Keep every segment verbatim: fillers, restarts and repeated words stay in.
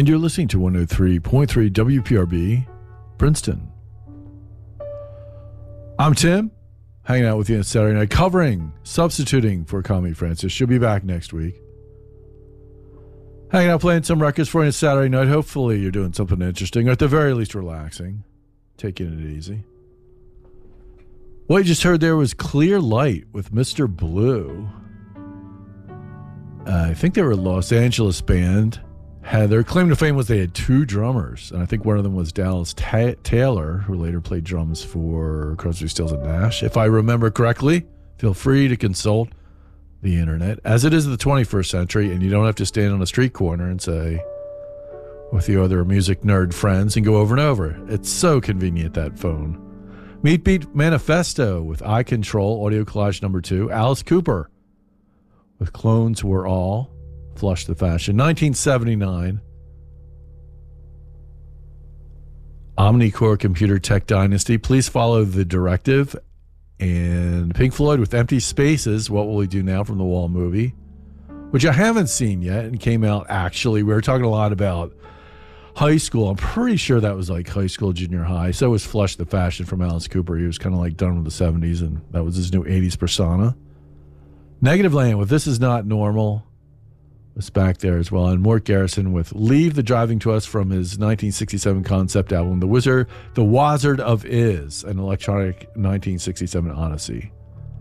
And you're listening to one oh three point three W P R B, Princeton. I'm Tim, hanging out with you on Saturday night, covering, substituting for Connie Francis. She'll be back next week. Hanging out, playing some records for you on Saturday night. Hopefully you're doing something interesting, or at the very least relaxing, taking it easy. What you just heard there was Clear Light with Mister Blue. Uh, I think they were a Los Angeles band. Had their claim to fame was they had two drummers, and I think one of them was Dallas Ta- Taylor, who later played drums for Crosby, Stills and Nash. If I remember correctly, feel free to consult the internet, as it is the twenty-first century, and you don't have to stand on a street corner and say with your other music nerd friends and go over and over. It's so convenient, that phone. Meat Beat Manifesto with Eye Control, audio collage number two. Alice Cooper with Clones Were All. Flush the Fashion. nineteen seventy-nine. Omnicore Computer Tech Dynasty. Please follow the directive. And Pink Floyd with Empty Spaces. What Will We Do Now from the Wall movie, which I haven't seen yet and came out actually. We were talking a lot about high school. I'm pretty sure that was like high school, junior high. So was Flush the Fashion from Alice Cooper. He was kind of like done with the seventies, and that was his new eighties persona. Negative Land with This Is Not Normal was back there as well. And Mort Garrison with Leave the Driving to Us from his nineteen sixty-seven concept album, The Wizard, The Wizard of Is, an electronic nineteen sixty-seven odyssey.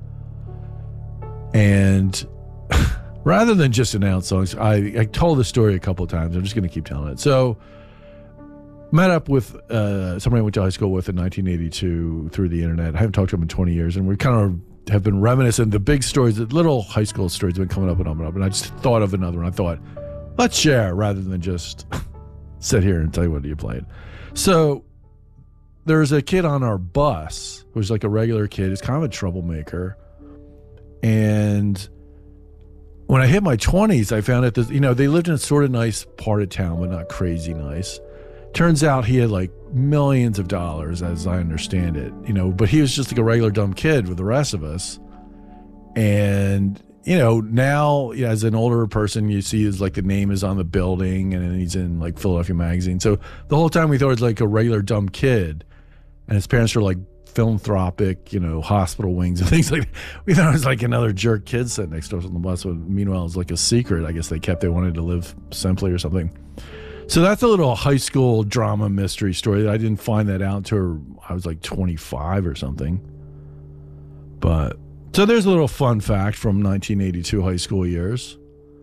And rather than just announce songs, I, I told the story a couple of times. I'm just going to keep telling it. So, met up with uh, somebody I went to high school with in nineteen eighty-two through the internet. I haven't talked to him in twenty years, and we kind of have been reminiscent. The big stories, the little high school stories have been coming up and up and up, and I just thought of another one. I thought, let's share rather than just sit here and tell you what you played. So there's a kid on our bus who's like a regular kid. He's kind of a troublemaker. And when I hit my twenties, I found out that, you know, they lived in a sort of nice part of town, but not crazy nice. Turns out he had like millions of dollars, as I understand it, you know, but he was just like a regular dumb kid with the rest of us. And, you know, now as an older person, you see his like the name is on the building and he's in like Philadelphia Magazine. So the whole time we thought he was like a regular dumb kid, and his parents were like philanthropic, you know, hospital wings and things like that. We thought it was like another jerk kid sitting next to us on the bus. But meanwhile, it was like a secret. I guess they kept, they wanted to live simply or something. So that's a little high school drama mystery story. I didn't find that out until I was like twenty-five or something. But so there's a little fun fact from nineteen eighty-two high school years.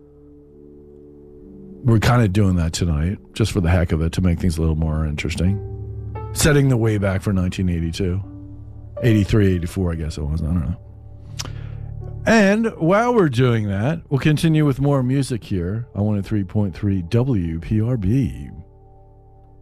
We're kind of doing that tonight, just for the heck of it, to make things a little more interesting. Setting the way back for nineteen eighty-two. eighty-three, eighty-four, I guess it was. I don't know. And while we're doing that, we'll continue with more music here on one oh three point three W P R B.